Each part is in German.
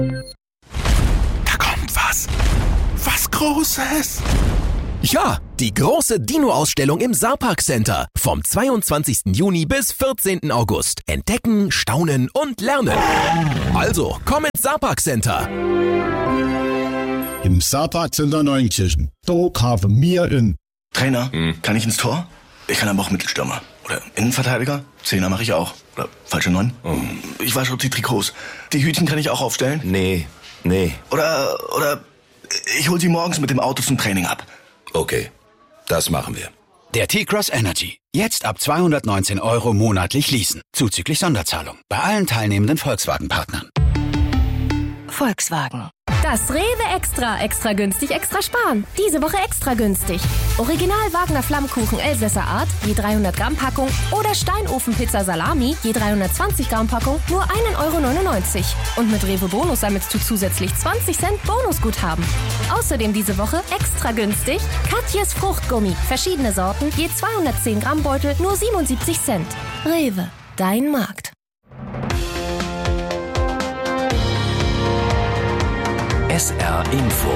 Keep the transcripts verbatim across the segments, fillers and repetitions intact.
Da kommt was. Was Großes. Ja, die große Dino-Ausstellung im Saarpark Center. Vom zweiundzwanzigsten Juni bis vierzehnten August. Entdecken, staunen und lernen. Also, komm ins Saarpark Center. Im Saarpark Center Neunkirchen. Da kaufen wir in. Trainer, hm. kann ich ins Tor? Ich kann aber auch Mittelstürmer. Oder Innenverteidiger? Zehner mache ich auch. Oder falsche Neun? Oh. Ich wasche die Trikots. Die Hütchen kann ich auch aufstellen? Nee, nee. Oder, oder ich hol sie morgens mit dem Auto zum Training ab. Okay, das machen wir. Der T-Cross Energy. Jetzt ab zweihundertneunzehn Euro monatlich leasen. Zuzüglich Sonderzahlung. Bei allen teilnehmenden Volkswagen-Partnern. Volkswagen. Das Rewe Extra. Extra günstig, extra sparen. Diese Woche extra günstig. Original Wagner Flammkuchen Elsässer Art, je dreihundert Gramm Packung. Oder Steinofenpizza Salami, je dreihundertzwanzig Gramm Packung, nur ein Euro neunundneunzig. Und mit Rewe Bonus sammelst du zusätzlich zwanzig Cent Bonusguthaben. Außerdem diese Woche extra günstig Katjes Fruchtgummi. Verschiedene Sorten, je zweihundertzehn Gramm Beutel, nur siebenundsiebzig Cent. Rewe, dein Markt. S R Info.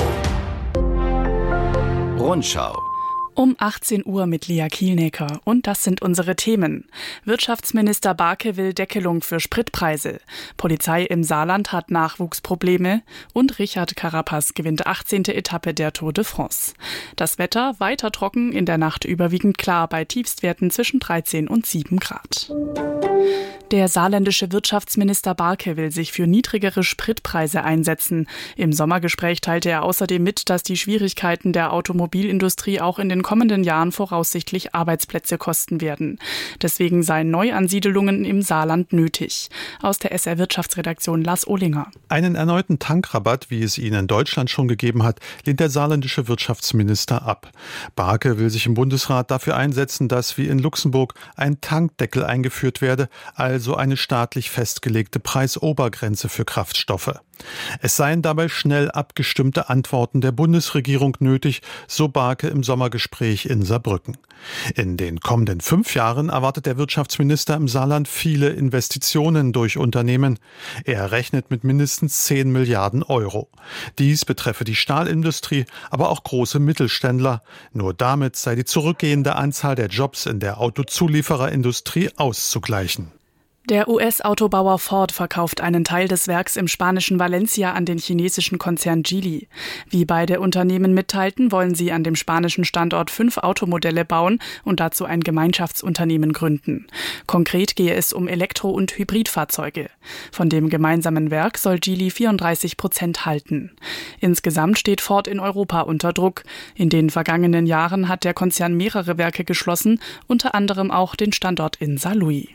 Rundschau. Um achtzehn Uhr mit Lea Kielnecker. Und das sind unsere Themen. Wirtschaftsminister Barke will Deckelung für Spritpreise. Polizei im Saarland hat Nachwuchsprobleme. Und Richard Carapaz gewinnt achtzehnte Etappe der Tour de France. Das Wetter weiter trocken, in der Nacht überwiegend klar bei Tiefstwerten zwischen dreizehn und sieben Grad. Der saarländische Wirtschaftsminister Barke will sich für niedrigere Spritpreise einsetzen. Im Sommergespräch teilte er außerdem mit, dass die Schwierigkeiten der Automobilindustrie auch in den kommenden Jahren voraussichtlich Arbeitsplätze kosten werden. Deswegen seien Neuansiedelungen im Saarland nötig. Aus der S R-Wirtschaftsredaktion Lars Ohlinger. Einen erneuten Tankrabatt, wie es ihn in Deutschland schon gegeben hat, lehnt der saarländische Wirtschaftsminister ab. Barke will sich im Bundesrat dafür einsetzen, dass wie in Luxemburg ein Tankdeckel eingeführt werde, also eine staatlich festgelegte Preisobergrenze für Kraftstoffe. Es seien dabei schnell abgestimmte Antworten der Bundesregierung nötig, so Barke im Sommergespräch in Saarbrücken. In den kommenden fünf Jahren erwartet der Wirtschaftsminister im Saarland viele Investitionen durch Unternehmen. Er rechnet mit mindestens zehn Milliarden Euro. Dies betreffe die Stahlindustrie, aber auch große Mittelständler. Nur damit sei die zurückgehende Anzahl der Jobs in der Autozuliefererindustrie auszugleichen. Der U S-Autobauer Ford verkauft einen Teil des Werks im spanischen Valencia an den chinesischen Konzern Geely. Wie beide Unternehmen mitteilten, wollen sie an dem spanischen Standort fünf Automodelle bauen und dazu ein Gemeinschaftsunternehmen gründen. Konkret gehe es um Elektro- und Hybridfahrzeuge. Von dem gemeinsamen Werk soll Geely vierunddreißig Prozent halten. Insgesamt steht Ford in Europa unter Druck. In den vergangenen Jahren hat der Konzern mehrere Werke geschlossen, unter anderem auch den Standort in Saarlouis.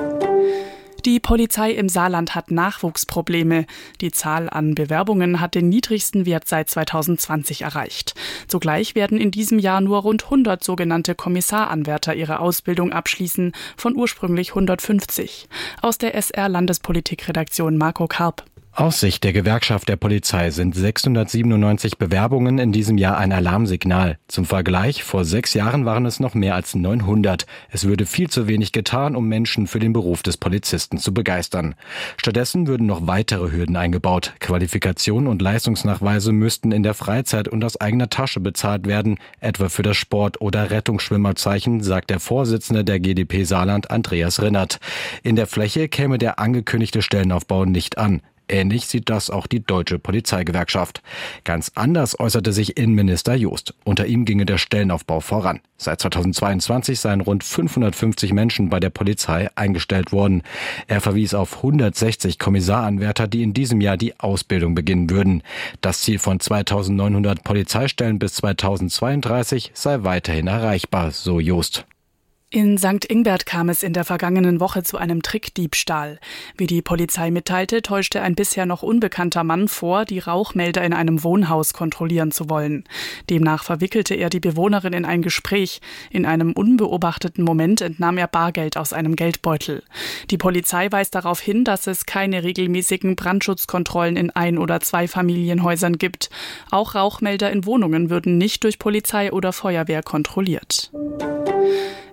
Die Polizei im Saarland hat Nachwuchsprobleme. Die Zahl an Bewerbungen hat den niedrigsten Wert seit zweitausendzwanzig erreicht. Zugleich werden in diesem Jahr nur rund hundert sogenannte Kommissaranwärter ihre Ausbildung abschließen, von ursprünglich hundertfünfzig. Aus der S R-Landespolitikredaktion Marco Karp. Aus Sicht der Gewerkschaft der Polizei sind sechshundertsiebenundneunzig Bewerbungen in diesem Jahr ein Alarmsignal. Zum Vergleich, vor sechs Jahren waren es noch mehr als neunhundert. Es würde viel zu wenig getan, um Menschen für den Beruf des Polizisten zu begeistern. Stattdessen würden noch weitere Hürden eingebaut. Qualifikation und Leistungsnachweise müssten in der Freizeit und aus eigener Tasche bezahlt werden, etwa für das Sport- oder Rettungsschwimmerzeichen, sagt der Vorsitzende der G d P Saarland, Andreas Rinnert. In der Fläche käme der angekündigte Stellenaufbau nicht an. Ähnlich sieht das auch die Deutsche Polizeigewerkschaft. Ganz anders äußerte sich Innenminister Jost. Unter ihm ginge der Stellenaufbau voran. Seit zweitausendzweiundzwanzig seien rund fünfhundertfünfzig Menschen bei der Polizei eingestellt worden. Er verwies auf hundertsechzig Kommissaranwärter, die in diesem Jahr die Ausbildung beginnen würden. Das Ziel von zweitausendneunhundert Polizeistellen bis zweitausendzweiunddreißig sei weiterhin erreichbar, so Jost. In Sankt Ingbert kam es in der vergangenen Woche zu einem Trickdiebstahl. Wie die Polizei mitteilte, täuschte ein bisher noch unbekannter Mann vor, die Rauchmelder in einem Wohnhaus kontrollieren zu wollen. Demnach verwickelte er die Bewohnerin in ein Gespräch. In einem unbeobachteten Moment entnahm er Bargeld aus einem Geldbeutel. Die Polizei weist darauf hin, dass es keine regelmäßigen Brandschutzkontrollen in Ein- oder Zweifamilienhäusern gibt. Auch Rauchmelder in Wohnungen würden nicht durch Polizei oder Feuerwehr kontrolliert.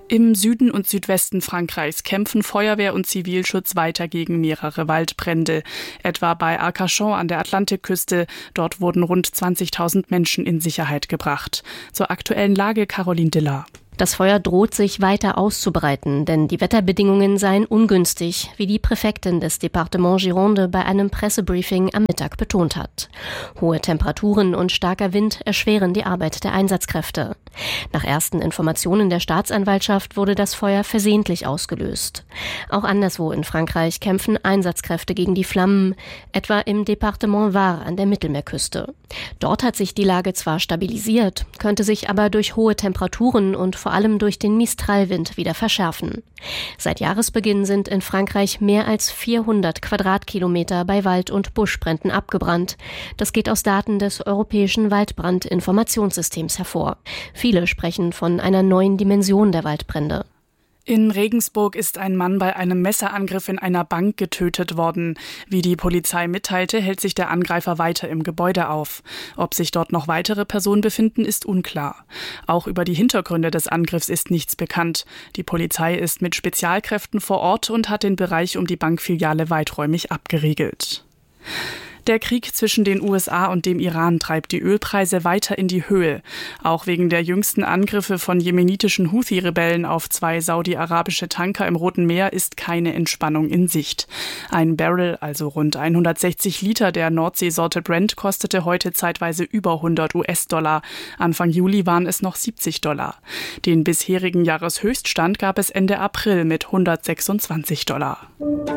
Im Süden und Südwesten Frankreichs kämpfen Feuerwehr und Zivilschutz weiter gegen mehrere Waldbrände. Etwa bei Arcachon an der Atlantikküste. Dort wurden rund zwanzigtausend Menschen in Sicherheit gebracht. Zur aktuellen Lage Caroline Diller. Das Feuer droht sich weiter auszubreiten, denn die Wetterbedingungen seien ungünstig, wie die Präfektin des Departements Gironde bei einem Pressebriefing am Mittag betont hat. Hohe Temperaturen und starker Wind erschweren die Arbeit der Einsatzkräfte. Nach ersten Informationen der Staatsanwaltschaft wurde das Feuer versehentlich ausgelöst. Auch anderswo in Frankreich kämpfen Einsatzkräfte gegen die Flammen, etwa im Departement Var an der Mittelmeerküste. Dort hat sich die Lage zwar stabilisiert, könnte sich aber durch hohe Temperaturen und vor allem durch den Mistralwind wieder verschärfen. Seit Jahresbeginn sind in Frankreich mehr als vierhundert Quadratkilometer bei Wald- und Buschbränden abgebrannt. Das geht aus Daten des Europäischen Waldbrandinformationssystems hervor. Viele sprechen von einer neuen Dimension der Waldbrände. In Regensburg ist ein Mann bei einem Messerangriff in einer Bank getötet worden. Wie die Polizei mitteilte, hält sich der Angreifer weiter im Gebäude auf. Ob sich dort noch weitere Personen befinden, ist unklar. Auch über die Hintergründe des Angriffs ist nichts bekannt. Die Polizei ist mit Spezialkräften vor Ort und hat den Bereich um die Bankfiliale weiträumig abgeriegelt. Der Krieg zwischen den U S A und dem Iran treibt die Ölpreise weiter in die Höhe. Auch wegen der jüngsten Angriffe von jemenitischen Houthi-Rebellen auf zwei saudi-arabische Tanker im Roten Meer ist keine Entspannung in Sicht. Ein Barrel, also rund hundertsechzig Liter der Nordseesorte Brent, kostete heute zeitweise über hundert US-Dollar. Anfang Juli waren es noch siebzig Dollar. Den bisherigen Jahreshöchststand gab es Ende April mit hundertsechsundzwanzig Dollar.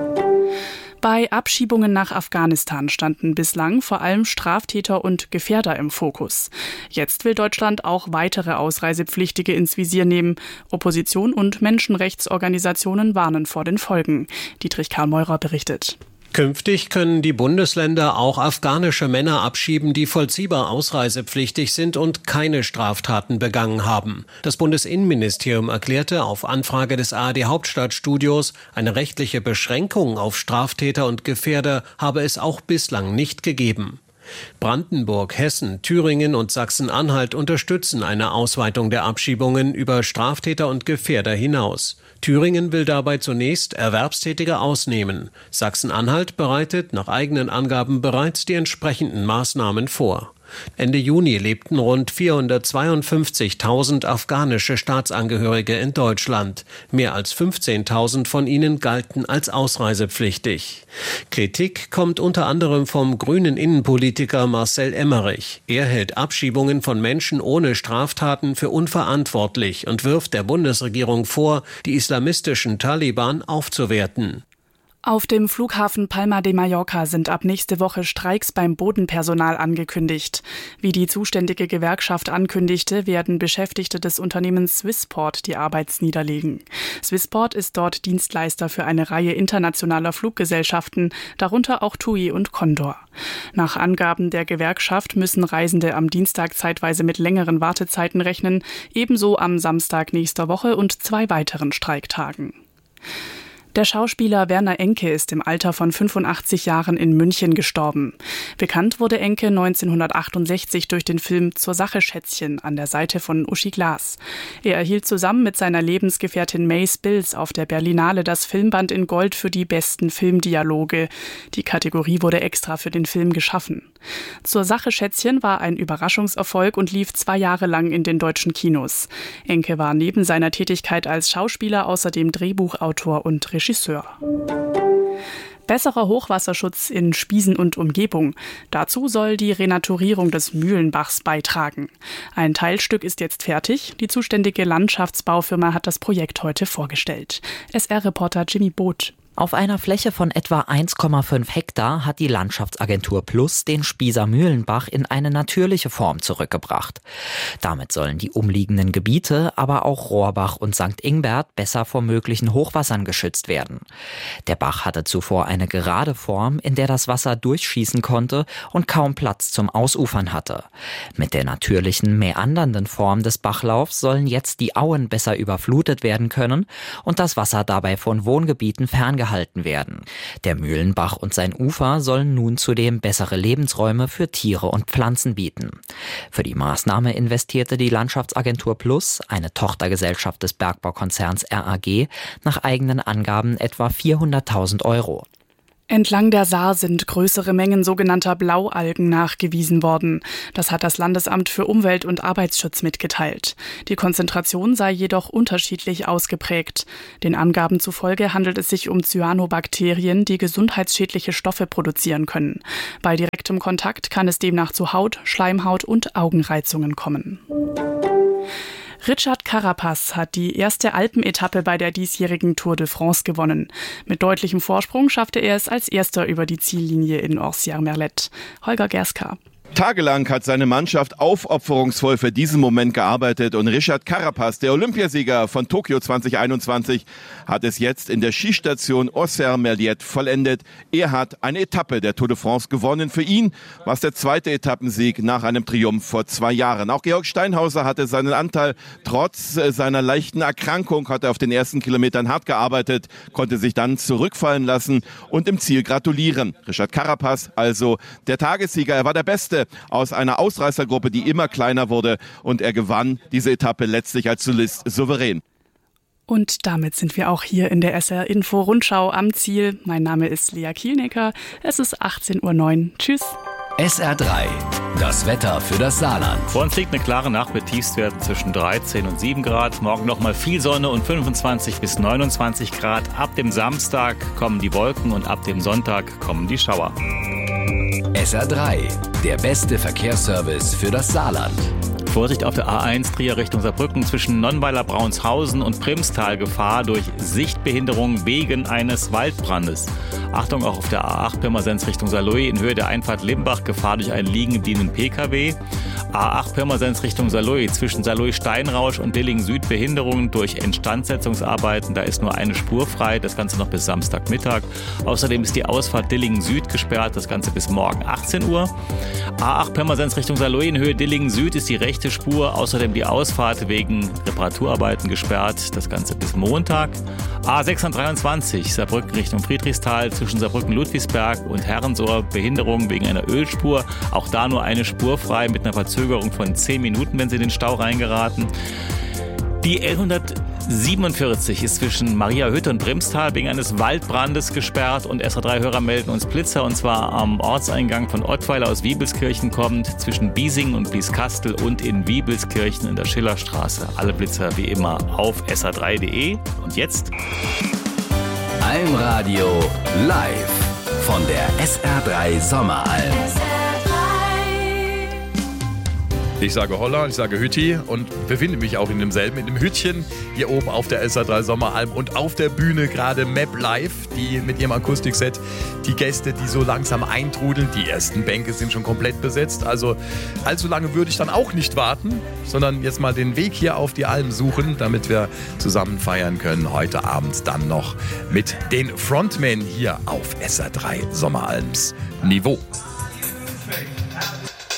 Bei Abschiebungen nach Afghanistan standen bislang vor allem Straftäter und Gefährder im Fokus. Jetzt will Deutschland auch weitere Ausreisepflichtige ins Visier nehmen. Opposition und Menschenrechtsorganisationen warnen vor den Folgen. Dietrich Karl-Meurer berichtet. Künftig können die Bundesländer auch afghanische Männer abschieben, die vollziehbar ausreisepflichtig sind und keine Straftaten begangen haben. Das Bundesinnenministerium erklärte auf Anfrage des A R D-Hauptstadtstudios, eine rechtliche Beschränkung auf Straftäter und Gefährder habe es auch bislang nicht gegeben. Brandenburg, Hessen, Thüringen und Sachsen-Anhalt unterstützen eine Ausweitung der Abschiebungen über Straftäter und Gefährder hinaus. Thüringen will dabei zunächst Erwerbstätige ausnehmen. Sachsen-Anhalt bereitet nach eigenen Angaben bereits die entsprechenden Maßnahmen vor. Ende Juni lebten rund vierhundertzweiundfünfzigtausend afghanische Staatsangehörige in Deutschland. Mehr als fünfzehntausend von ihnen galten als ausreisepflichtig. Kritik kommt unter anderem vom grünen Innenpolitiker Marcel Emmerich. Er hält Abschiebungen von Menschen ohne Straftaten für unverantwortlich und wirft der Bundesregierung vor, die islamistischen Taliban aufzuwerten. Auf dem Flughafen Palma de Mallorca sind ab nächste Woche Streiks beim Bodenpersonal angekündigt. Wie die zuständige Gewerkschaft ankündigte, werden Beschäftigte des Unternehmens Swissport die Arbeit niederlegen. Swissport ist dort Dienstleister für eine Reihe internationaler Fluggesellschaften, darunter auch T U I und Condor. Nach Angaben der Gewerkschaft müssen Reisende am Dienstag zeitweise mit längeren Wartezeiten rechnen, ebenso am Samstag nächster Woche und zwei weiteren Streiktagen. Der Schauspieler Werner Enke ist im Alter von fünfundachtzig Jahren in München gestorben. Bekannt wurde Enke neunzehnhundertachtundsechzig durch den Film Zur Sache Schätzchen an der Seite von Uschi Glas. Er erhielt zusammen mit seiner Lebensgefährtin Mace Bills auf der Berlinale das Filmband in Gold für die besten Filmdialoge. Die Kategorie wurde extra für den Film geschaffen. Zur Sache Schätzchen war ein Überraschungserfolg und lief zwei Jahre lang in den deutschen Kinos. Enke war neben seiner Tätigkeit als Schauspieler außerdem Drehbuchautor und Regisseur. Regisseur. Besserer Hochwasserschutz in Spiesen und Umgebung. Dazu soll die Renaturierung des Mühlenbachs beitragen. Ein Teilstück ist jetzt fertig. Die zuständige Landschaftsbaufirma hat das Projekt heute vorgestellt. S R-Reporter Jimmy Both. Auf einer Fläche von etwa eins Komma fünf Hektar hat die Landschaftsagentur Plus den Spießer Mühlenbach in eine natürliche Form zurückgebracht. Damit sollen die umliegenden Gebiete, aber auch Rohrbach und Sankt Ingbert besser vor möglichen Hochwassern geschützt werden. Der Bach hatte zuvor eine gerade Form, in der das Wasser durchschießen konnte und kaum Platz zum Ausufern hatte. Mit der natürlichen, meandernden Form des Bachlaufs sollen jetzt die Auen besser überflutet werden können und das Wasser dabei von Wohngebieten ferngehalten gehalten werden. Der Mühlenbach und sein Ufer sollen nun zudem bessere Lebensräume für Tiere und Pflanzen bieten. Für die Maßnahme investierte die Landschaftsagentur Plus, eine Tochtergesellschaft des Bergbaukonzerns R A G, nach eigenen Angaben etwa vierhunderttausend Euro. Entlang der Saar sind größere Mengen sogenannter Blaualgen nachgewiesen worden. Das hat das Landesamt für Umwelt- und Arbeitsschutz mitgeteilt. Die Konzentration sei jedoch unterschiedlich ausgeprägt. Den Angaben zufolge handelt es sich um Cyanobakterien, die gesundheitsschädliche Stoffe produzieren können. Bei direktem Kontakt kann es demnach zu Haut, Schleimhaut und Augenreizungen kommen. Richard Carapaz hat die erste Alpenetappe bei der diesjährigen Tour de France gewonnen. Mit deutlichem Vorsprung schaffte er es als erster über die Ziellinie in Orsières-Merlet. Holger Gerska. Tagelang hat seine Mannschaft aufopferungsvoll für diesen Moment gearbeitet und Richard Carapaz, der Olympiasieger von Tokio zwanzig einundzwanzig, hat es jetzt in der Skistation Orsières-Merlet vollendet. Er hat eine Etappe der Tour de France gewonnen. Für ihn war es der zweite Etappensieg nach einem Triumph vor zwei Jahren. Auch Georg Steinhauser hatte seinen Anteil. Trotz seiner leichten Erkrankung hat er auf den ersten Kilometern hart gearbeitet, konnte sich dann zurückfallen lassen und im Ziel gratulieren. Richard Carapaz, also der Tagessieger, er war der Beste aus einer Ausreißergruppe, die immer kleiner wurde, und er gewann diese Etappe letztlich als Solist souverän. Und damit sind wir auch hier in der S R Info Rundschau am Ziel. Mein Name ist Lea Kielnecker. Es ist achtzehn Uhr neun. Tschüss. S R drei, das Wetter für das Saarland. Vor uns liegt eine klare Nacht mit Tiefstwerten zwischen dreizehn und sieben Grad. Morgen nochmal viel Sonne und fünfundzwanzig bis neunundzwanzig Grad. Ab dem Samstag kommen die Wolken und ab dem Sonntag kommen die Schauer. S R drei, der beste Verkehrsservice für das Saarland. Vorsicht auf der A eins Trier Richtung Saarbrücken zwischen Nonnweiler, Braunshausen und Primstal. Gefahr durch Sichtbehinderung wegen eines Waldbrandes. Achtung auch auf der A acht Pirmasens Richtung Saarlouis in Höhe der Einfahrt Limbach. Gefahr durch einen liegen gebliebenen P K W. A acht Pirmasens Richtung Saarlouis zwischen Saarlouis-Steinrausch und Dillingen Süd Behinderungen durch Instandsetzungsarbeiten. Da ist nur eine Spur frei. Das Ganze noch bis Samstagmittag. Außerdem ist die Ausfahrt Dillingen Süd gesperrt. Das Ganze bis morgen achtzehn Uhr. A acht Pirmasens Richtung Saarlouis in Höhe Dillingen Süd ist die rechte Spur, außerdem die Ausfahrt wegen Reparaturarbeiten gesperrt, das Ganze bis Montag. A sechshundertdreiundzwanzig Saarbrücken Richtung Friedrichsthal zwischen Saarbrücken-Ludwigsberg und Herrensohr Behinderung wegen einer Ölspur, auch da nur eine Spur frei mit einer Verzögerung von zehn Minuten, wenn Sie in den Stau reingeraten. Die L hundertsiebenundvierzig ist zwischen Mariahütte und Primstal wegen eines Waldbrandes gesperrt und S R drei Hörer melden uns Blitzer, und zwar am Ortseingang von Ottweiler aus Wiebelskirchen kommend zwischen Biesingen und Blieskastel und in Wiebelskirchen in der Schillerstraße. Alle Blitzer wie immer auf S R drei punkt de. Und jetzt Almradio live von der S R drei Sommeralm. Ich sage Holla, ich sage Hütti und befinde mich auch in demselben, in dem Hütchen hier oben auf der S R drei Sommeralm und auf der Bühne gerade Map Live, die mit ihrem Akustikset, die Gäste, die so langsam eintrudeln, die ersten Bänke sind schon komplett besetzt, also allzu lange würde ich dann auch nicht warten, sondern jetzt mal den Weg hier auf die Alm suchen, damit wir zusammen feiern können, heute Abend dann noch mit den Frontmen hier auf S R drei Sommeralms Niveau.